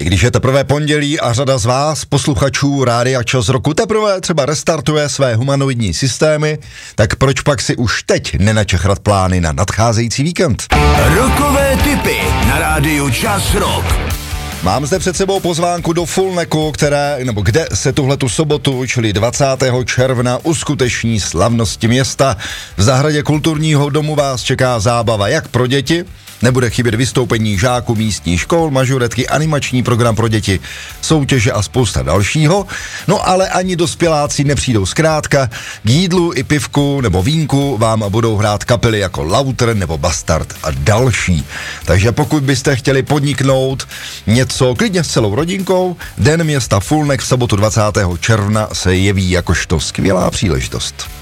když je teprve pondělí a řada z vás, posluchačů Rádia Čas roku, teprve třeba restartuje své humanoidní systémy, tak proč pak si už teď nenačechrat plány na nadcházející víkend? Rokové tipy na Rádiu Čas rok. Mám zde před sebou pozvánku do Fulneku, kde se tuhletu sobotu, čili 20. června, uskuteční slavnosti města. V zahradě kulturního domu vás čeká zábava jak pro děti, nebude chybět vystoupení žáků místních škol, mažoretky, animační program pro děti, soutěže a spousta dalšího. No ale ani dospěláci nepřijdou zkrátka. K jídlu i pivku nebo vínku vám budou hrát kapely jako Lauter nebo Bastard a další. Takže pokud byste chtěli podniknout něco klidně s celou rodinkou, Den města Fulnek v sobotu 20. června se jeví jakožto skvělá příležitost.